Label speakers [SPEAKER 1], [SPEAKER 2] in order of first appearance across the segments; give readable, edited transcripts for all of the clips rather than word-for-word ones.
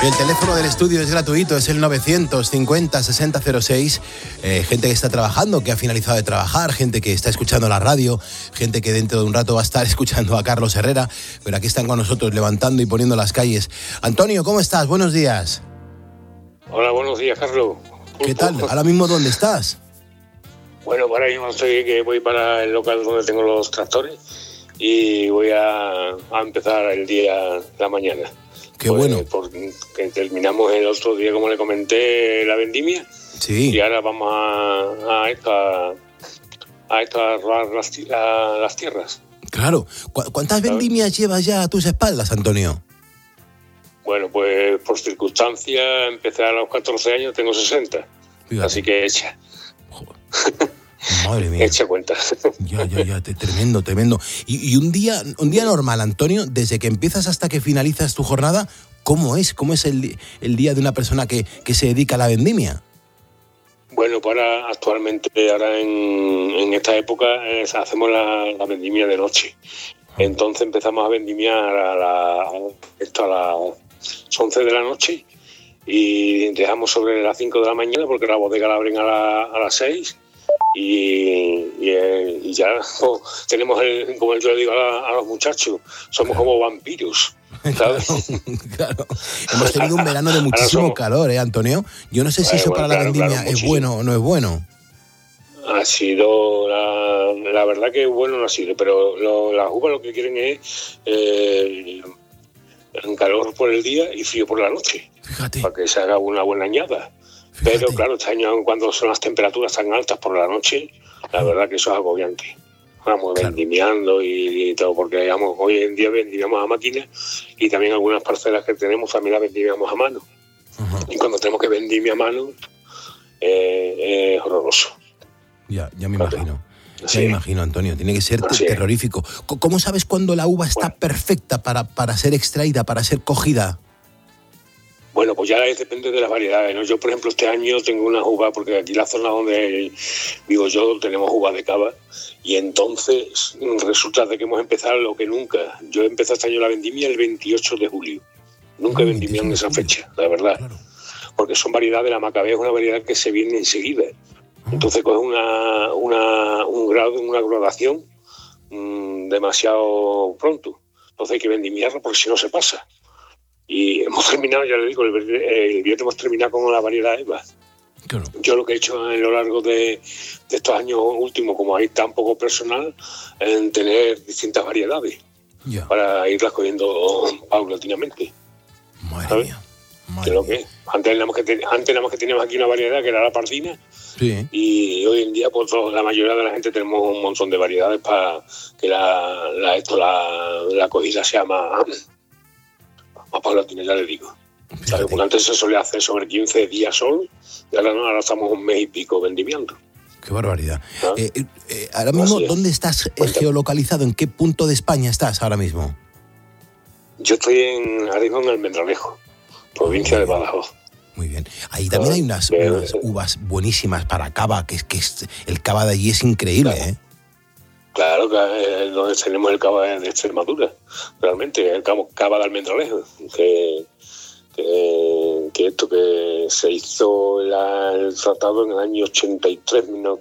[SPEAKER 1] El teléfono del estudio es gratuito, es el 950-6006. Gente que está trabajando, que ha finalizado de trabajar, gente que está escuchando la radio, gente que dentro de un rato va a estar escuchando a Carlos Herrera, pero aquí están con nosotros levantando y poniendo las calles. Antonio, ¿cómo estás? Buenos días.
[SPEAKER 2] Hola, buenos días, Carlos.
[SPEAKER 1] ¿Qué tal? ¿Ahora mismo dónde estás?
[SPEAKER 2] Bueno, ahora mismo voy para el local donde tengo los tractores y voy a empezar el día, la mañana.
[SPEAKER 1] Qué bueno.
[SPEAKER 2] Porque terminamos el otro día, como le comenté, la vendimia.
[SPEAKER 1] Sí.
[SPEAKER 2] Y ahora vamos a robar las tierras.
[SPEAKER 1] Claro. ¿Cuántas vendimias llevas ya a tus espaldas, Antonio?
[SPEAKER 2] Bueno, pues por circunstancias, empecé a los 14 años, tengo 60. Fíjate. Así que echa.
[SPEAKER 1] Joder. Madre mía.
[SPEAKER 2] Echa cuenta.
[SPEAKER 1] Ya, tremendo. Y un día normal, Antonio, desde que empiezas hasta que finalizas tu jornada, ¿cómo es? ¿Cómo es el día de una persona que se dedica a la vendimia?
[SPEAKER 2] Bueno, pues actualmente, en esta época, hacemos la vendimia de noche. Entonces empezamos a vendimiar a las 11 de la noche y dejamos sobre las 5 de la mañana porque la bodega la abren a las 6. Y ya tenemos, como yo le digo a los muchachos, somos como vampiros, ¿sabes?
[SPEAKER 1] Claro. Hemos tenido un verano de muchísimo calor, Antonio. Yo no sé si eso para la vendimia es bueno o no es bueno.
[SPEAKER 2] Ha sido, la verdad que bueno no ha sido, pero las uvas lo que quieren es calor por el día y frío por la noche.
[SPEAKER 1] Fíjate.
[SPEAKER 2] Para que se haga una buena añada. Fíjate. Pero claro, este año cuando son las temperaturas tan altas por la noche, la verdad que eso es agobiante. Vamos vendimiando y todo, porque hoy en día vendimiamos a máquina y también algunas parcelas que tenemos también las vendimiamos a mano. Uh-huh. Y cuando tenemos que vendimiar a mano, es horroroso.
[SPEAKER 1] Ya me imagino. Ya me imagino, Antonio. Tiene que ser terrorífico. ¿Cómo sabes cuándo la uva está perfecta para ser extraída, para ser cogida?
[SPEAKER 2] Bueno, pues ya depende de las variedades, ¿no? Yo, por ejemplo, este año tengo unas uvas, porque aquí en la zona donde vivo yo tenemos uvas de cava, y entonces resulta de que hemos empezado lo que nunca. Yo empecé este año la vendimia el 28 de julio. Nunca he vendimiado en esa fecha, la verdad. Claro. Porque son variedades, la macabea es una variedad que se viene enseguida. Entonces coge una graduación demasiado pronto. Entonces hay que vendimiarlo porque si no se pasa. Y hemos terminado, ya le digo, el viernes hemos terminado con la variedad EVA. Claro. Yo lo que he hecho a lo largo de estos años últimos, como hay tan poco personal, en tener distintas variedades para irlas cogiendo paulatinamente.
[SPEAKER 1] Madre mía.
[SPEAKER 2] Antes nada más que teníamos aquí una variedad que era la pardina. Sí. Y hoy en día pues la mayoría de la gente tenemos un montón de variedades para que la acogida sea más paulatina, ya le digo. ¿Sabes? Porque antes se solía hacer sobre 15 días solo y ahora estamos un mes y pico vendimiando.
[SPEAKER 1] Qué barbaridad. ¿Ah? Ahora mismo, ¿dónde estás geolocalizado? ¿En qué punto de España estás ahora mismo?
[SPEAKER 2] Yo estoy ahora mismo en Almendralejo, provincia de Badajoz.
[SPEAKER 1] Muy bien. Ahí también hay unas uvas buenísimas para cava, que es el cava de allí es increíble, ¿eh?
[SPEAKER 2] Claro, donde tenemos el cava de Extremadura, realmente, el cava de Almendralejo, que esto que se hizo el tratado en el año 83, no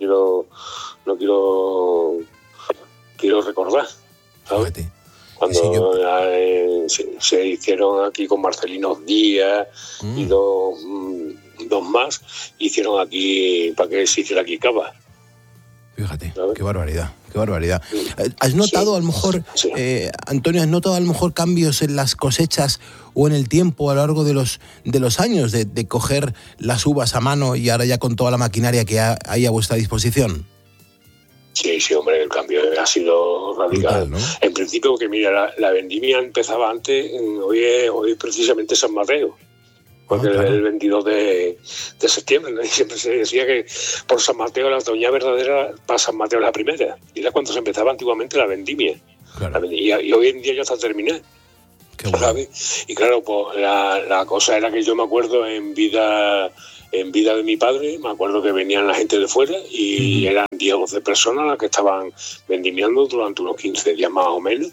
[SPEAKER 2] quiero recordar, ¿sabes? Fíjate. Cuando se hicieron aquí con Marcelino Díaz y dos más, hicieron aquí, para que se hiciera aquí cava.
[SPEAKER 1] Fíjate, ¿sabes? Qué barbaridad. ¿Has notado a lo mejor, Antonio, has notado a lo mejor cambios en las cosechas o en el tiempo a lo largo de los años de coger las uvas a mano y ahora ya con toda la maquinaria que hay a vuestra disposición?
[SPEAKER 2] Sí, hombre, el cambio ha sido radical. Brutal, ¿no? En principio, porque mira, la vendimia empezaba antes, hoy es precisamente San Mateo. Porque el 22 de septiembre, ¿no? Y siempre se decía que por San Mateo la otoña verdadera, para San Mateo la primera. Y era cuando se empezaba antiguamente la vendimia. Claro. Y hoy en día ya está terminada. ¿Sabes? Y claro, pues la cosa era que yo me acuerdo en vida de mi padre, me acuerdo que venían la gente de fuera y eran 10 o 12 personas las que estaban vendimiando durante unos 15 días más o menos.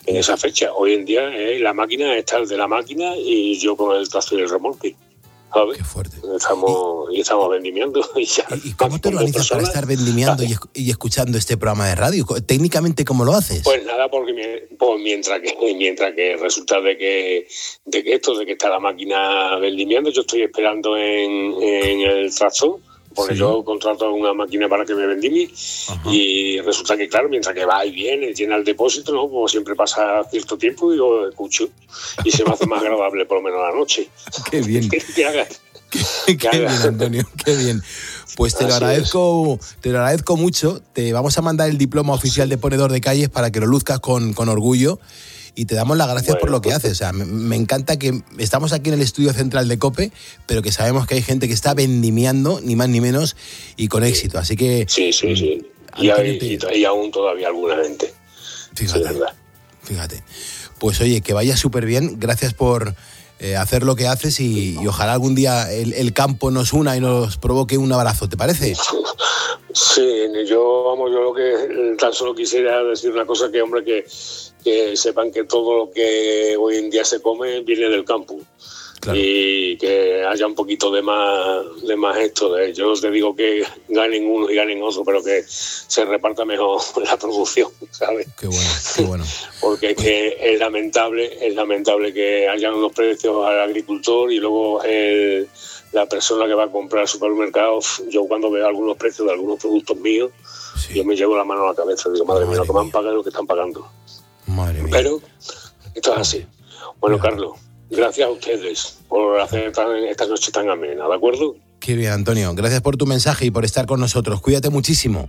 [SPEAKER 2] en esa fecha. Hoy en día la máquina está el de la máquina y yo con el tractor y el remolque. ¿Sabes?
[SPEAKER 1] Qué fuerte.
[SPEAKER 2] Estamos vendimiando.
[SPEAKER 1] ¿Y cómo te organizas para estar vendimiando y escuchando este programa de radio? Técnicamente, ¿cómo lo haces?
[SPEAKER 2] Pues nada, porque mientras que resulta de que está la máquina vendimiando, yo estoy esperando en el tractor, porque yo contrato una máquina para que me vendimie. Ajá. Y resulta que, claro, mientras que va y viene, llena el depósito, ¿no? Pues siempre pasa cierto tiempo y yo escucho y se me hace más agradable por lo menos la noche.
[SPEAKER 1] Qué bien.
[SPEAKER 2] que hagas.
[SPEAKER 1] Qué bien, Antonio, qué bien. Pues te lo agradezco mucho. Te vamos a mandar el diploma oficial de ponedor de calles para que lo luzcas con orgullo. Y te damos las gracias por lo que haces. O sea, me encanta que estamos aquí en el estudio central de COPE, pero que sabemos que hay gente que está vendimiando, ni más ni menos, y con éxito. Así que...
[SPEAKER 2] Sí. Y hay aún todavía alguna gente.
[SPEAKER 1] Fíjate. Pues oye, que vaya súper bien. Gracias por hacer lo que haces y ojalá algún día el campo nos una y nos provoque un abrazo. ¿Te parece?
[SPEAKER 2] Sí, yo lo que tan solo quisiera decir una cosa, que hombre, que sepan que todo lo que hoy en día se come viene del campo. Claro. Y que haya un poquito de más esto. Yo te digo que ganen uno y ganen otro, pero que se reparta mejor la producción, ¿sabes?
[SPEAKER 1] Qué bueno.
[SPEAKER 2] Porque es que es lamentable que hayan unos precios al agricultor y luego la persona que va a comprar al supermercado. Yo cuando veo algunos precios de algunos productos míos, yo me llevo la mano a la cabeza. Digo, madre mía, lo que me han pagado es lo que están pagando.
[SPEAKER 1] Madre mía.
[SPEAKER 2] Pero esto es así. Bueno, Carlos, gracias a ustedes por hacer esta noche tan amena, ¿de acuerdo?
[SPEAKER 1] Qué bien, Antonio. Gracias por tu mensaje y por estar con nosotros. Cuídate muchísimo.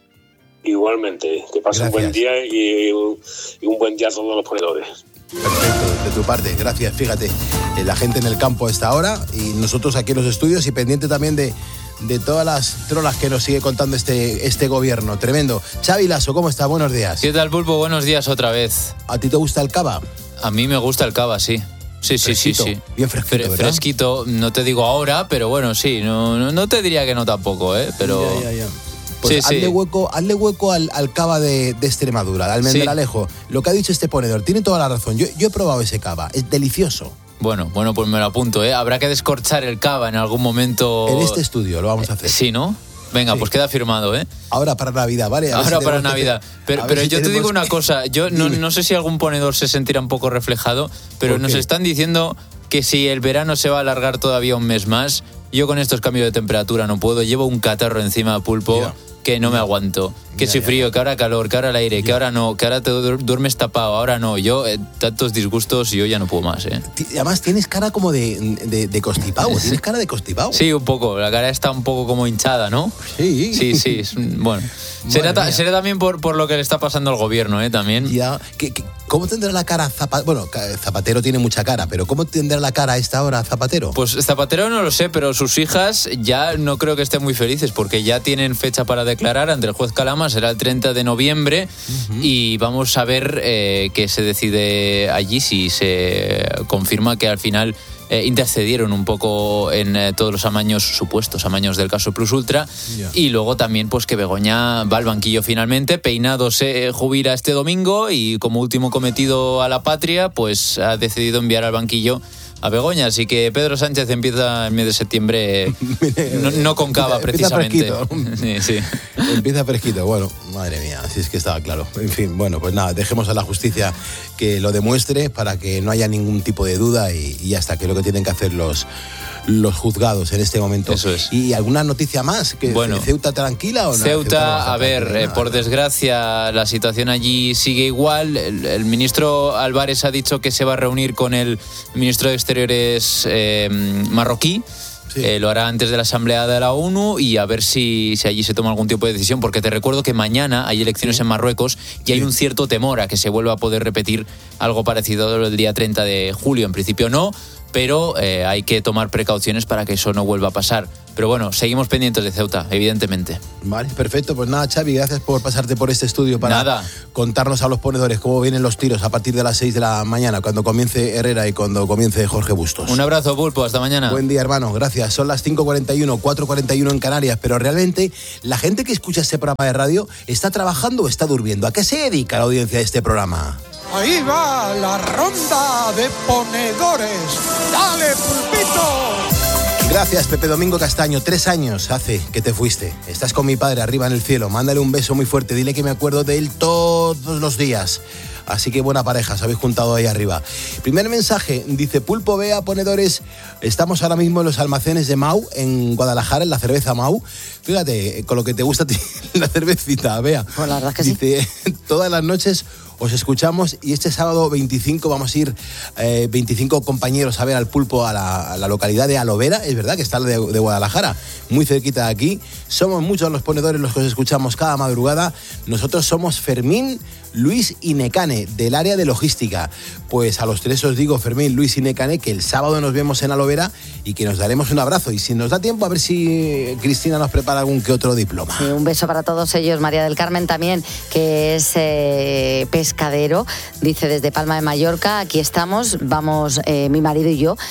[SPEAKER 2] Igualmente. Que pasen un buen día y un buen día a todos los ponedores.
[SPEAKER 1] Perfecto, de tu parte. Gracias. Fíjate, la gente en el campo a esta hora y nosotros aquí en los estudios y pendiente también de todas las trolas que nos sigue contando este gobierno. Tremendo. Xavi Lasso, ¿cómo está? Buenos días.
[SPEAKER 3] ¿Qué tal, Pulpo? Buenos días otra vez.
[SPEAKER 1] ¿A ti te gusta el cava?
[SPEAKER 3] A mí me gusta el cava, sí. Sí.
[SPEAKER 1] Bien fresquito, ¿verdad?
[SPEAKER 3] Fresquito, no te digo ahora, pero bueno, sí. No te diría que no tampoco, Pero...
[SPEAKER 1] Ya. Pues sí, hazle hueco al cava de Extremadura, de Almendralejo. Sí. Lo que ha dicho este ponedor, tiene toda la razón. Yo he probado ese cava, es delicioso.
[SPEAKER 3] Bueno, pues me lo apunto, Habrá que descorchar el cava en algún momento.
[SPEAKER 1] En este estudio lo vamos a hacer.
[SPEAKER 3] Sí, ¿no? Venga, pues queda firmado,
[SPEAKER 1] Ahora para Navidad, ¿vale?
[SPEAKER 3] Ahora para Navidad. Pero yo te digo una cosa, yo no sé si algún ponedor se sentirá un poco reflejado, pero nos están diciendo que si el verano se va a alargar todavía un mes más, yo con estos cambios de temperatura no puedo, llevo un catarro encima, Pulpo. Yeah. Que no me aguanto, que soy frío, que ahora calor, que ahora el aire, que ahora no, que ahora te duermes tapado, ahora no. Yo, tantos disgustos y yo ya no puedo más,
[SPEAKER 1] Además tienes cara como de constipado, tienes cara de constipado.
[SPEAKER 3] Sí, un poco, la cara está un poco como hinchada, ¿no?
[SPEAKER 1] Sí.
[SPEAKER 3] Sí, bueno. Será también por lo que le está pasando al gobierno, también.
[SPEAKER 1] Ya, ¿cómo tendrá la cara Zapatero? Bueno, Zapatero tiene mucha cara, pero ¿cómo tendrá la cara a esta hora Zapatero?
[SPEAKER 3] Pues Zapatero no lo sé, pero sus hijas ya no creo que estén muy felices, porque ya tienen fecha para declarar ante el juez Calama, será el 30 de noviembre, y vamos a ver qué se decide allí, si se confirma que al final intercedieron un poco en todos los supuestos amaños del caso Plus Ultra, y luego también pues que Begoña va al banquillo finalmente. Peinado se jubila este domingo y como último cometido a la patria pues ha decidido enviar al banquillo a Begoña, así que Pedro Sánchez empieza el mes de septiembre no con cava precisamente. Sí.
[SPEAKER 1] Empieza fresquito, bueno, madre mía, así es que estaba claro. En fin, bueno, pues nada, dejemos a la justicia que lo demuestre para que no haya ningún tipo de duda y hasta que lo que tienen que hacer los juzgados en este momento.
[SPEAKER 3] Eso es.
[SPEAKER 1] ¿Y alguna noticia más? ¿Ceuta tranquila o no?
[SPEAKER 3] Ceuta, por desgracia, la situación allí sigue igual. El ministro Álvarez ha dicho que se va a reunir con el ministro de Exteriores marroquí. Sí. Lo hará antes de la Asamblea de la ONU y a ver si allí se toma algún tipo de decisión, porque te recuerdo que mañana hay elecciones en Marruecos y hay un cierto temor a que se vuelva a poder repetir algo parecido el día 30 de julio. En principio no, pero hay que tomar precauciones para que eso no vuelva a pasar. Pero bueno, seguimos pendientes de Ceuta, evidentemente. Vale,
[SPEAKER 1] perfecto. Pues nada, Xavi, gracias por pasarte por este estudio para contarnos a los ponedores cómo vienen los tiros a partir de las 6 de la mañana, cuando comience Herrera y cuando comience Jorge Bustos.
[SPEAKER 3] Un abrazo, Pulpo, hasta mañana.
[SPEAKER 1] Buen día, hermano, gracias. Son las 5:41, 4:41 en Canarias, pero realmente la gente que escucha este programa de radio está trabajando o está durmiendo. ¿A qué se dedica la audiencia de este programa?
[SPEAKER 4] Ahí va la ronda de ponedores. ¡Dale, Pulpito!
[SPEAKER 1] Gracias, Pepe Domingo Castaño. 3 años hace que te fuiste. Estás con mi padre arriba en el cielo. Mándale un beso muy fuerte. Dile que me acuerdo de él todos los días. Así que buena pareja, os habéis juntado ahí arriba. Primer mensaje, dice Pulpo, Bea, ponedores. Estamos ahora mismo en los almacenes de Mau, en Guadalajara, en la cerveza Mau. Fíjate, con lo que te gusta a ti, la cervecita, Bea.
[SPEAKER 5] Pues la verdad que
[SPEAKER 1] dice, sí. Todas las noches os escuchamos y este sábado 25 vamos a ir 25 compañeros a ver al Pulpo a la localidad de Alovera, es verdad que está de Guadalajara, muy cerquita de aquí. Somos muchos los ponedores los que os escuchamos cada madrugada. Nosotros somos Fermín, Luis y Necane, del área de logística. Pues a los 3 os digo, Fermín, Luis y Necane, que el sábado nos vemos en Alovera y que nos daremos un abrazo. Y si nos da tiempo, a ver si Cristina nos prepara algún que otro diploma.
[SPEAKER 5] Sí, un beso para todos ellos. María del Carmen también, que es pescadero, dice desde Palma de Mallorca, aquí estamos, vamos mi marido y yo,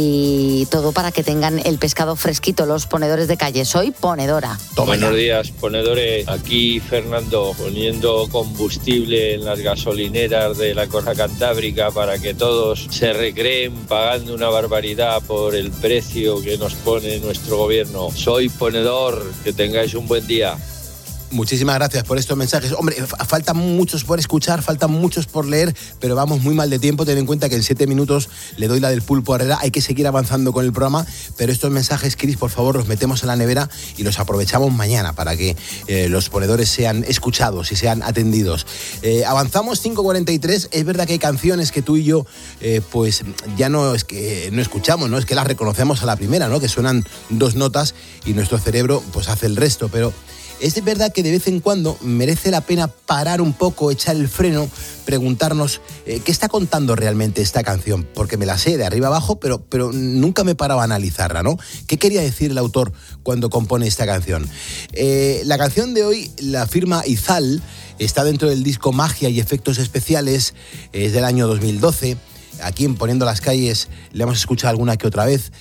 [SPEAKER 5] y todo para que tengan el pescado fresquito, los ponedores de calle. Soy ponedora.
[SPEAKER 6] Buenos días, ponedores. Aquí Fernando, poniendo combustible en las gasolineras de la Costa Cantábrica para que todos se recreen pagando una barbaridad por el precio que nos pone nuestro gobierno. Soy ponedor, que tengáis un buen día.
[SPEAKER 1] Muchísimas gracias por estos mensajes. Hombre, faltan muchos por escuchar, faltan muchos por leer, pero vamos muy mal de tiempo. Ten en cuenta que en 7 minutos le doy la del Pulpo Herrera. Hay que seguir avanzando con el programa, pero estos mensajes, Cris, por favor, los metemos en la nevera y los aprovechamos mañana para que los ponedores sean escuchados y sean atendidos. Avanzamos 5:43. Es verdad que hay canciones que tú y yo, pues ya no es que no escuchamos, ¿no? Es que las reconocemos a la primera, ¿no? Que suenan 2 notas y nuestro cerebro pues hace el resto, pero es verdad que de vez en cuando merece la pena parar un poco, echar el freno, preguntarnos qué está contando realmente esta canción, porque me la sé de arriba abajo, pero nunca me paraba a analizarla, ¿no? ¿Qué quería decir el autor cuando compone esta canción? La canción de hoy la firma Izal, está dentro del disco Magia y Efectos Especiales, es del año 2012. Aquí en Poniendo las Calles le hemos escuchado alguna que otra vez.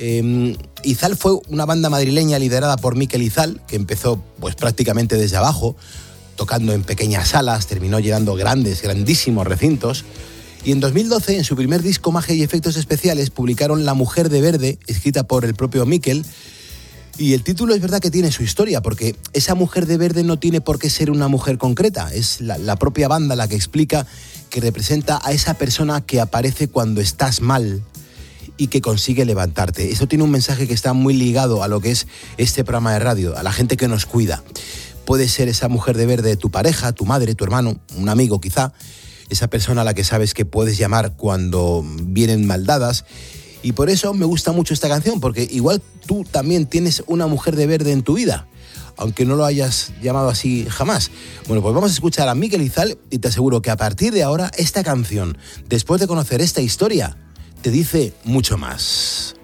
[SPEAKER 1] Izal fue una banda madrileña liderada por Mikel Izal, que empezó pues prácticamente desde abajo, tocando en pequeñas salas, terminó llenando grandísimos recintos. Y en 2012, en su primer disco Magia y Efectos Especiales, publicaron La Mujer de Verde, escrita por el propio Mikel. Y el título es verdad que tiene su historia, porque esa mujer de verde no tiene por qué ser una mujer concreta. Es la propia banda la que explica que representa a esa persona que aparece cuando estás mal y que consigue levantarte. Eso tiene un mensaje que está muy ligado a lo que es este programa de radio, a la gente que nos cuida. Puede ser esa mujer de verde tu pareja, tu madre, tu hermano, un amigo quizá, esa persona a la que sabes que puedes llamar cuando vienen maldadas. Y por eso me gusta mucho esta canción, porque igual tú también tienes una mujer de verde en tu vida, aunque no lo hayas llamado así jamás. Bueno, pues vamos a escuchar a Mikel Izal y te aseguro que a partir de ahora esta canción, después de conocer esta historia, te dice mucho más.